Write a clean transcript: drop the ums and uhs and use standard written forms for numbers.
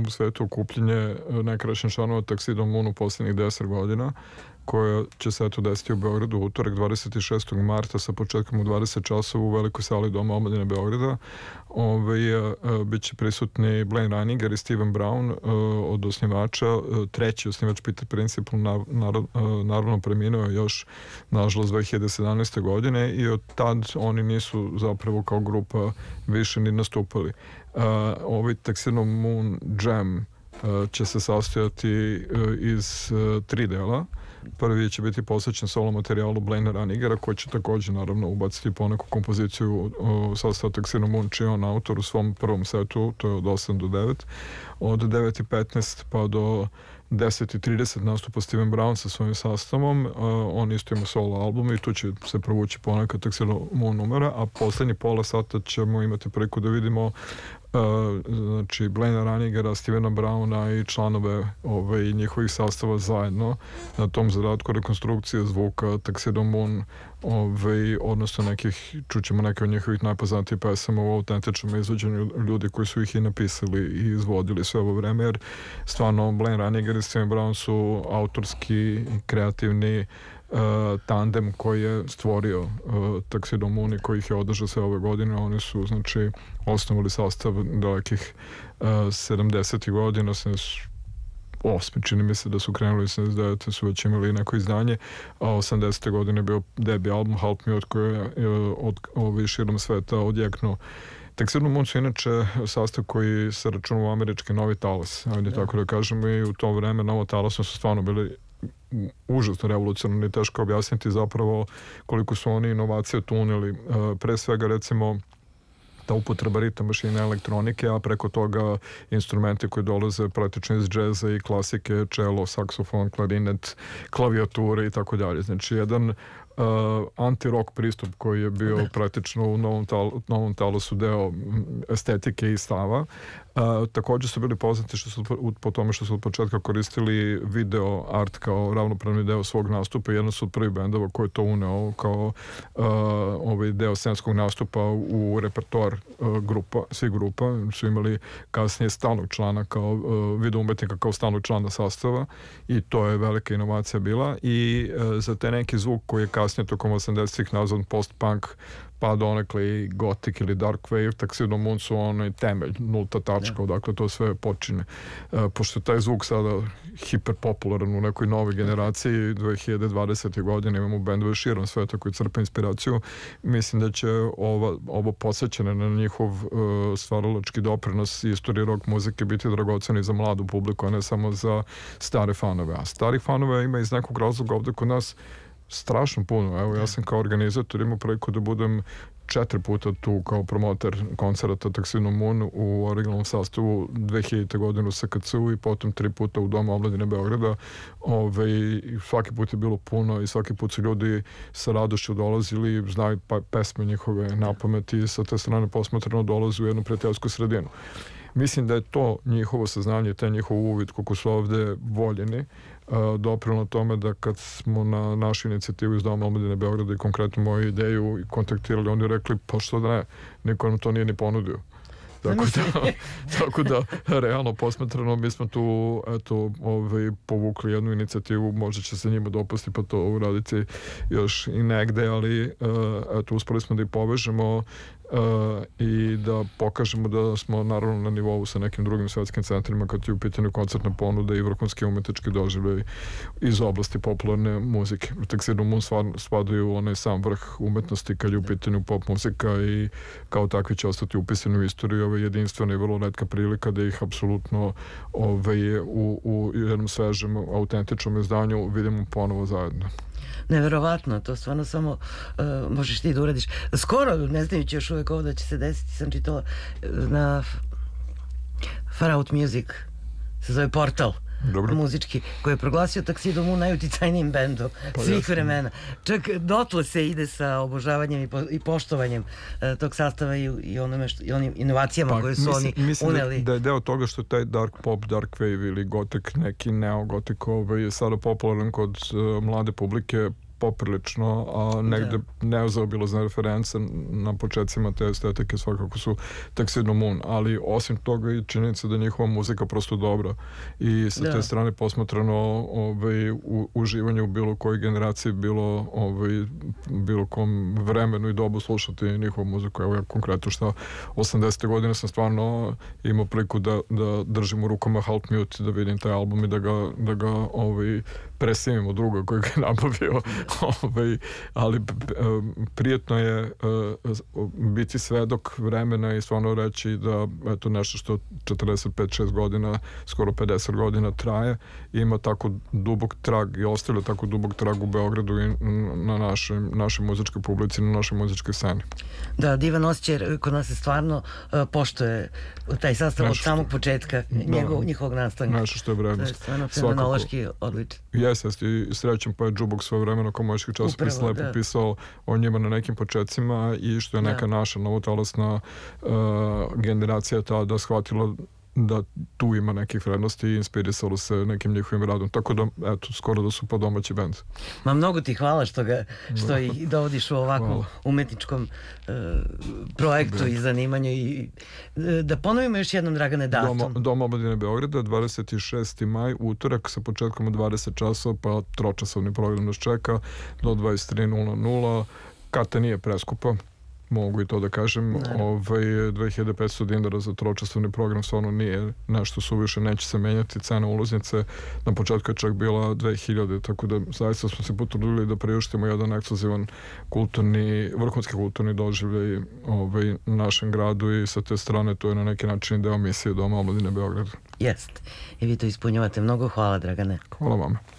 u svetu okupljenje najkraćih članova Tuxedo Moon u poslednjih 10 godina, koja će se eto desiti u Beogradu u utorak 26. marta sa početkom u 20 časova u velikoj sali Doma omladine Beograda. Biće prisutni Blaine Reininger i Steven Brown od osnivača. Treći osnivač Peter Principle naravno preminuo još nažalost 2017. godine i od tad oni nisu zapravo kao grupa više ni nastupali. Ovaj Tuxedo Moon Jam će se sastojati iz 3 dela. Prvi će biti posvećen solo materijalu Blaina Reinigera, koji će takođe naravno ubaciti poneku kompoziciju u sastav Tuxedo Moon, čiji je on autor u svom prvom setu, to je od 8 do 9. Od 9:15 pa do 10:30 nastupa Steven Brown sa svojim sastavom. On isto ima solo album i tu će se provući poneka Tuxedo Moon numera, a poslednji pola sata ćemo imati priliku da vidimo znači Blaina Reinigera, Stevena Browna i članove njihovih sastava zajedno na tom zadatku rekonstrukcije zvuka Tuxedo Moon, odnosno čućemo neke od njihovih najpoznatijih pesama u autentičnom izvođenju ljudi koji su ih i napisali i izvodili sve ovo vreme, jer stvarno Blaine Reiniger i Steven Brown su autorski, kreativni tandem koji je stvorio Tuxedo Moon i koji ih je održao sve ove godine. Oni su znači osnovali sastav dalekih 70. godina, 78. čini mi se da su krenuli, 79. su već imali neko izdanje, a 80. godine je bio debi album Help Me, od koje je širom sveta odjeknuo. Tuxedo Moon su inače sastav koji se računa u američki Novi talas, ajde tako da kažemo, i u to vreme Novo talasom su stvarno bili užasno revolucionarni, teško objasniti zapravo koliko su oni inovacije tu uneli. Pre svega recimo ta upotreba ritma mašine elektronike, a preko toga instrumente koji dolaze praktično iz džeza i klasike, čelo, saksofon, klarinet, klavijature i tako dalje. Znači jedan anti-rock pristup koji je bio praktično u Novom talasu deo estetike i stava. Takođe su bili poznati po tome što su od početka koristili video art kao ravnopravni deo svog nastupa. Jedan su od prvih bendova koji je to uneo kao deo scenskog nastupa u repertoar svih grupa. Su imali kasnije stalnog člana kao video umetnika, kao stalnog člana sastava, i to je velika inovacija bila. I za te neki zvuk koji je kasnije tokom 80-ih nazvan post-punk, pa donekle i gothic ili dark wave, Tuxedo Moon su onaj temelj, nulta tačka, odakle to sve počine. Pošto je taj zvuk sada hiperpopularan u nekoj novoj generaciji, 2020. godine imamo bendove širom sveta koji crpe inspiraciju, mislim da će ovo posvećene na njihov stvaralački doprinos istoriji rock muzike biti dragoceni za mladu publiku, a ne samo za stare fanove. A starih fanove ima iz nekog razloga ovde kod nas strašno puno. Evo, ja sam kao organizator imao priliku da budem 4 puta tu kao promoter koncerata Tuxedo Moon u originalnom sastavu 2000. godinu u SKC-u i potom 3 puta u Domu omladine Beograda. Svaki put je bilo puno i svaki put su ljudi sa radošću dolazili, znaju pesme njihove napamet i sa te strane posmatrano dolaze u jednu prijateljsku sredinu. Mislim da je to njihovo saznanje, taj njihov uvid koliko su ovde voljeni, doprilo na tome da kad smo na našu inicijativu iz Doma omladine Beograda i konkretno moju ideju kontaktirali, oni rekli pa što da ne, niko nam to nije ni ponudio. Tako da realno posmatrano mi smo tu povukli jednu inicijativu, možda će se njima dopasti pa to uraditi još i negde, ali uspeli smo da ih povežemo i da pokažemo da smo naravno na nivou sa nekim drugim svetskim centrima kad je u pitanju koncertne ponude i vrhunski umetnički doživljaj iz oblasti popularne muzike. Tuxedo Moon spadaju u onaj sam vrh umetnosti kad je u pitanju pop muzika i kao takvi će ostati upisani u istoriju. Ovo je jedinstvena i vrlo retka prilika da ih apsolutno u jednom svežem, autentičnom izdanju vidimo ponovo zajedno. Neverovatno, to stvarno samo možeš ti da uradiš. Skoro, ne znajući još uvek ovo da će se desiti, sam čitala na Far Out Music, se zove portal muzički, koji je proglasio Tuxedo Moon najuticajnijim bendom svih vremena. Čak dotle se ide sa obožavanjem i poštovanjem tog sastava i onim inovacijama koje su oni uneli. Mislim da je deo toga što taj dark pop, dark wave ili gotik, neki neogotik je sada popularan kod mlade publike, poprilično, a negde nezaobilazne reference na početcima te estetike svakako su Tuxedo Moon, ali osim toga i činjenica da je njihova muzika prosto dobra i sa te strane posmatrano uživanje u bilo kojoj generaciji, bilo kom vremenu i dobu slušati njihovu muziku. Evo ja konkretno 80. godine sam stvarno imao priliku da držim u rukama Halt Mute, da vidim taj album i da ga presimim od druga koji ga je nabavio. Ali prijetno je biti svedok vremena i stvarno reći da eto nešto što 45-6 godina, skoro 50 godina traje, ima tako dubok trag i ostavlja tako dubok trag u Beogradu i na našoj muzičkoj publici, na našoj muzičkoj sceni. Da, divan osjećaj, kod nas se stvarno poštuje taj sastav od samog početka njihovog nastanka. Nešto što je vrednost. To je stvarno fenomenološki odlično. Jeste, i srećem pa je Jukebox svoje vremena kao muzički časopis lepo pisao o njima na nekim početcima i što je neka naša novotalasna generacija tada shvatila da tu ima nekih vrednosti i inspirisalo se nekim njihovim radom. Tako da, eto, skoro da su po domaći bend. Ma mnogo ti hvala što ih dovodiš u ovakvom umetničkom projektu i zanimanju. I da ponovimo još jednom, Dragane, datum. Dom omladine Beograda, 26. maj, utorak sa početkom od 20 časova, pa tročasovni program nas čeka do 23:00. Karta nije preskupa, mogu i to da kažem. 2500 dinara za tročasovni program stvarno nije nešto suviše, neće se menjati. Cena ulaznice na početku je čak bila 2000, tako da zaista smo se potrudili da priuštimo jedan ekskluzivan vrhunski kulturni doživljaj našem gradu i sa te strane to je na neki način deo misije Doma omladine Beograda. Jest. I vi to ispunjavate. Mnogo hvala, Dragane. Hvala vama.